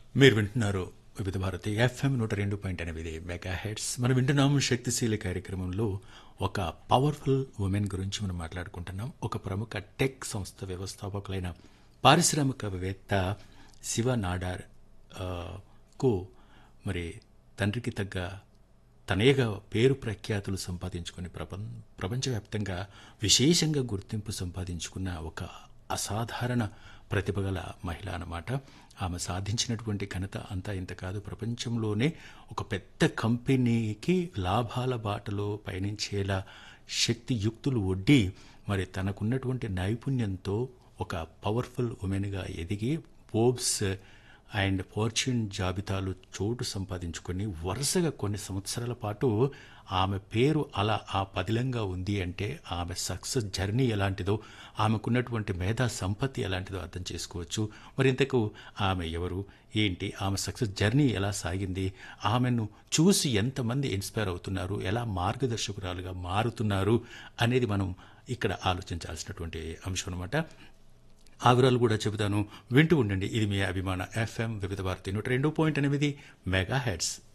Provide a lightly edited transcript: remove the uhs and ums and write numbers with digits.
మీరు వింటున్నారు వివిధ భారతి ఎఫ్ఎం 102.8 మెగా హెడ్స్. మనం వింటున్నాము శక్తిశీలి కార్యక్రమంలో ఒక పవర్ఫుల్ ఉమెన్ గురించి మనం మాట్లాడుకుంటున్నాం. ఒక ప్రముఖ టెక్ సంస్థ వ్యవస్థాపకులైన పారిశ్రామికవేత్త శివ నాడార్ కు మరి తండ్రికి తగ్గ తనయగా పేరు ప్రఖ్యాతులు సంపాదించుకుని ప్రపంచవ్యాప్తంగా విశేషంగా గుర్తింపు సంపాదించుకున్న ఒక అసాధారణ ప్రతిభ గల మహిళ అన్నమాట. ఆమె సాధించినటువంటి ఘనత అంతా ఇంత కాదు. ప్రపంచంలోనే ఒక పెద్ద కంపెనీకి లాభాల బాటలో పయనించేలా శక్తియుక్తులు ఒడ్డి మరి తనకున్నటువంటి నైపుణ్యంతో ఒక పవర్ఫుల్ ఉమెన్గా ఎదిగి ఫోర్బ్స్ అండ్ ఫార్చ్యూన్ జాబితాలు చోటు సంపాదించుకొని వరుసగా కొన్ని సంవత్సరాల పాటు ఆమె పేరు అలా ఆ పదిలంగా ఉంది అంటే ఆమె సక్సెస్ జర్నీ ఎలాంటిదో, ఆమెకున్నటువంటి మేధా సంపత్తి ఎలాంటిదో అర్థం చేసుకోవచ్చు. మరింతకు ఆమె ఎవరు, ఏంటి, ఆమె సక్సెస్ జర్నీ ఎలా సాగింది, ఆమెను చూసి ఎంతమంది ఇన్స్పైర్ అవుతున్నారు, ఎలా మార్గదర్శకురాలుగా మారుతున్నారు అనేది మనం ఇక్కడ ఆలోచించాల్సినటువంటి అంశం అనమాట. ఆ వివరాలు కూడా చెబుతాను, వింటూ ఉండండి. ఇది మీ అభిమాన ఎఫ్ఎం వివిధ భారతి 102.8 మెగా హెడ్స్.